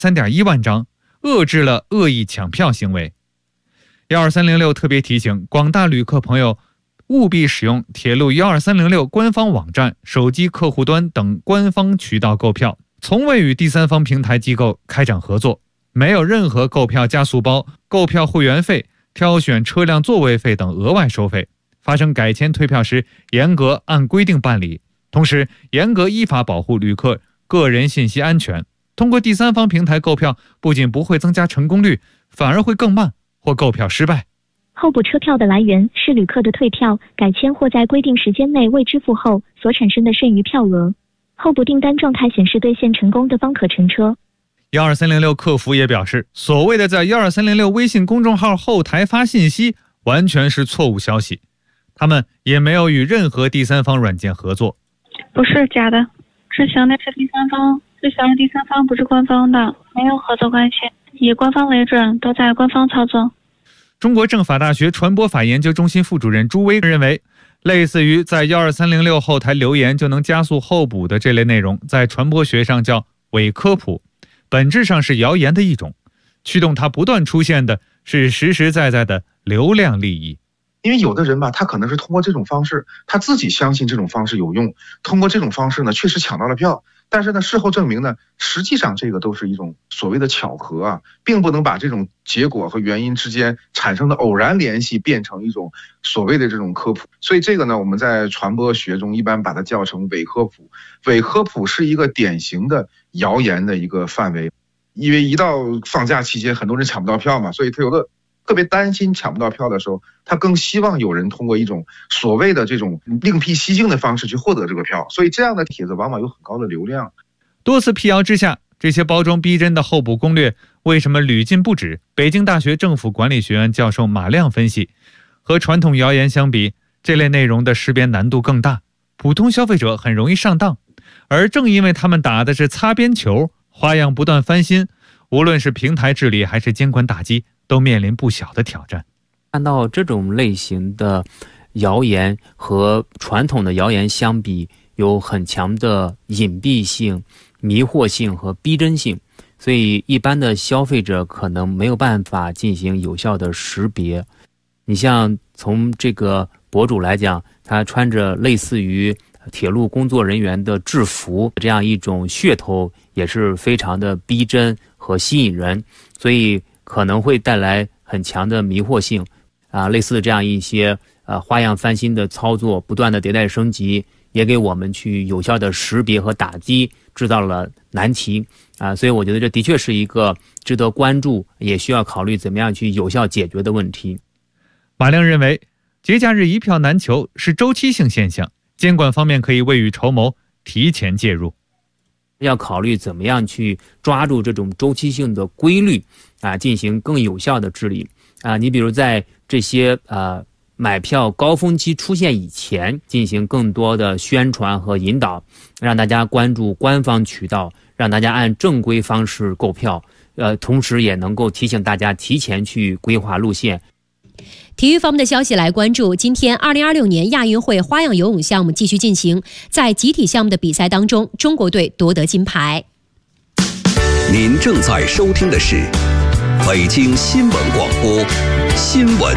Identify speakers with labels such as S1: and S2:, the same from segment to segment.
S1: 3.1万张，遏制了恶意抢票行为。12306特别提醒广大旅客朋友，务必使用铁路12306官方网站、手机客户端等官方渠道购票，从未与第三方平台机构开展合作，没有任何购票加速包、购票会员费、挑选车辆座位费等额外收费。发生改签退票时，严格按规定办理，同时严格依法保护旅客个人信息安全。通过第三方平台购票，不仅不会增加成功率，反而会更慢或购票失败。
S2: 候补车票的来源是旅客的退票、改签或在规定时间内未支付后所产生的剩余票额。候补订单状态显示兑现成功的方可乘车。
S1: 12306客服也表示，所谓的在12306微信公众号后台发信息完全是错误消息，他们也没有与任何第三方软件合作。
S3: 不是假的，执行的是第三方，执行的第三方不是官方的，没有合作关系，以官方为准，都在官方操作。
S1: 中国政法大学传播法研究中心副主任朱威认为，类似于在12306后台留言就能加速候补的这类内容，在传播学上叫伪科普，本质上是谣言的一种，驱动它不断出现的是实实在在的流量利益。
S4: 因为有的人吧，他可能是通过这种方式，他自己相信这种方式有用，通过这种方式呢，确实抢到了票。但是呢，事后证明呢，实际上这个都是一种所谓的巧合啊，并不能把这种结果和原因之间产生的偶然联系变成一种所谓的这种科普。所以这个呢，我们在传播学中一般把它叫成伪科普。伪科普是一个典型的谣言的一个范围，因为一到放假期间，很多人抢不到票嘛，所以他有的特别担心抢不到票的时候，他更希望有人通过一种所谓的这种另辟蹊径的方式去获得这个票，所以这样的帖子往往有很高的流量。
S1: 多次辟谣之下，这些包装逼真的候补攻略为什么屡禁不止？北京大学政府管理学院教授马亮分析，和传统谣言相比，这类内容的识别难度更大，普通消费者很容易上当，而正因为他们打的是擦边球，花样不断翻新，无论是平台治理还是监管打击，都面临不小的挑战。
S5: 看到这种类型的谣言和传统的谣言相比，有很强的隐蔽性、迷惑性和逼真性，所以一般的消费者可能没有办法进行有效的识别。你像从这个博主来讲，他穿着类似于铁路工作人员的制服，这样一种噱头也是非常的逼真和吸引人，所以可能会带来很强的迷惑性类似这样一些花样翻新的操作，不断的迭代升级，也给我们去有效的识别和打击制造了难题所以我觉得这的确是一个值得关注，也需要考虑怎么样去有效解决的问题。
S1: 马亮认为，节假日一票难求是周期性现象，监管方面可以未雨绸缪，提前介入。
S5: 要考虑怎么样去抓住这种周期性的规律进行更有效的治理你比如在这些买票高峰期出现以前，进行更多的宣传和引导，让大家关注官方渠道，让大家按正规方式购票，同时也能够提醒大家提前去规划路线。
S6: 体育方面的消息来关注，今天2026年亚运会花样游泳项目继续进行，在集体项目的比赛当中，中国队夺得金牌。
S7: 您正在收听的是北京新闻广播新闻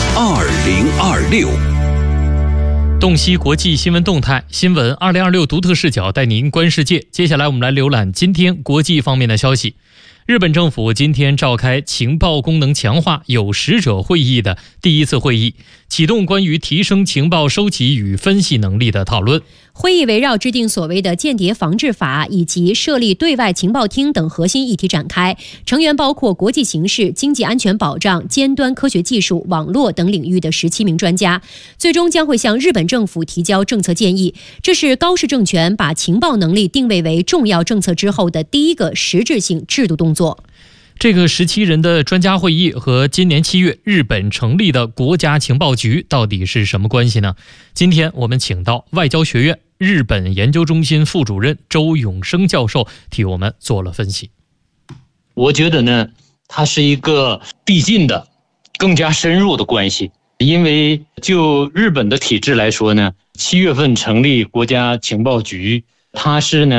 S7: 2026。
S8: 洞悉国际新闻动态，新闻2026独特视角带您观世界。接下来我们来浏览今天国际方面的消息。日本政府今天召开情报功能强化有识者会议的第一次会议，启动关于提升情报收集与分析能力的讨论。
S6: 会议围绕制定所谓的间谍防治法以及设立对外情报厅等核心议题展开，成员包括国际形势、经济安全保障、尖端科学技术、网络等领域的17名专家，最终将会向日本政府提交政策建议。这是高市政权把情报能力定位为重要政策之后的第一个实质性制度动作。
S8: 这个17人的专家会议和今年7月日本成立的国家情报局到底是什么关系呢？今天我们请到外交学院日本研究中心副主任周永生教授替我们做了分析。
S9: 我觉得呢，它是一个递进的、更加深入的关系。因为就日本的体制来说呢，7月份成立国家情报局，它是呢